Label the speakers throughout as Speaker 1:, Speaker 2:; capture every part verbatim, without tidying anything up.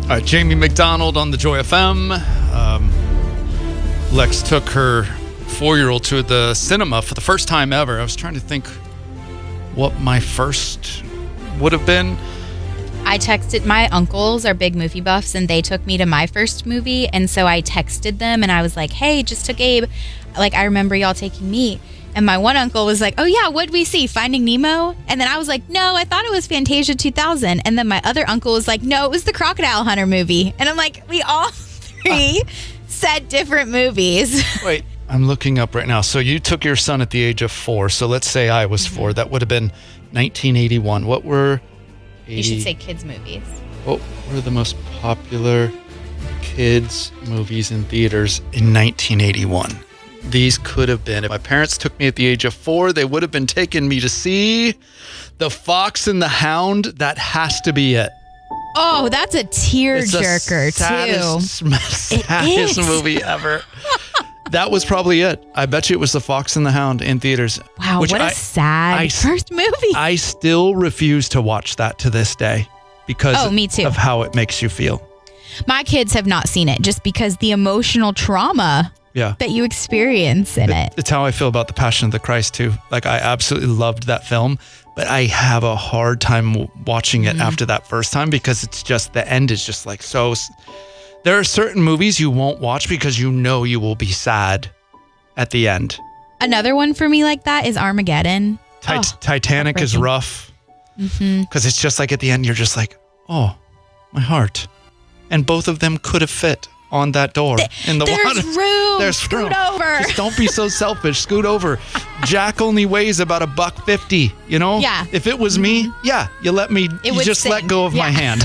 Speaker 1: All right, Jamie McDonald on the Joy F M. Um, Lex took her four-year-old to the cinema for the first time ever. I was trying to think what my first would have been.
Speaker 2: I texted, my uncles are big movie buffs, and they took me to my first movie, and so I texted them, and I was like, hey, just took Abe. Like, I remember y'all taking me. And my one uncle was like, oh, yeah, what'd we see? Finding Nemo? And then I was like, no, I thought it was Fantasia two thousand. And then my other uncle was like, no, it was the Crocodile Hunter movie. And I'm like, we all three uh, said different movies.
Speaker 1: Wait, I'm looking up right now. So you took your son at the age of four. So let's say I was mm-hmm. four. That would have been nineteen eighty-one. What were... eighty,
Speaker 2: you should say kids' movies.
Speaker 1: What were the most popular kids' movies in theaters in nineteen eighty-one? These could have been, if my parents took me at the age of four, they would have been taking me to see The Fox and the Hound. That has to be it.
Speaker 2: Oh, that's a tearjerker,
Speaker 1: too. Saddest movie ever. That was probably it. I bet you it was The Fox and the Hound in theaters.
Speaker 2: Wow, what a I, sad I, first movie.
Speaker 1: I still refuse to watch that to this day because
Speaker 2: oh, me too.
Speaker 1: of how it makes you feel.
Speaker 2: My kids have not seen it just because the emotional trauma yeah. that you experience in it, it.
Speaker 1: It's how I feel about The Passion of the Christ, too. Like, I absolutely loved that film, but I have a hard time watching it mm. after that first time because it's just, the end is just like so... There are certain movies you won't watch because you know you will be sad at the end.
Speaker 2: Another one for me like that is Armageddon.
Speaker 1: Tit- oh, Titanic is rough because mm-hmm. it's just like at the end, you're just like, oh, my heart. And both of them could have fit on that door Th- in the
Speaker 2: there's
Speaker 1: water.
Speaker 2: Room.
Speaker 1: There's
Speaker 2: Scoot
Speaker 1: room.
Speaker 2: over.
Speaker 1: Just don't be so selfish. Scoot over. Jack only weighs about a buck fifty, you know?
Speaker 2: Yeah.
Speaker 1: If it was me, yeah, you let me,
Speaker 2: it
Speaker 1: you just
Speaker 2: sing.
Speaker 1: let go of
Speaker 2: yeah.
Speaker 1: my hand.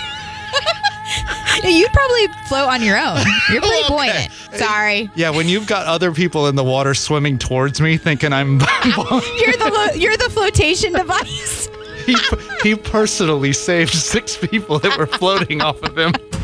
Speaker 2: You'd probably float on your own. You're pretty okay. buoyant. Sorry.
Speaker 1: Yeah, when you've got other people in the water swimming towards me, thinking I'm...
Speaker 2: you're the lo- you're the flotation device.
Speaker 1: he, he personally saved six people that were floating off of him.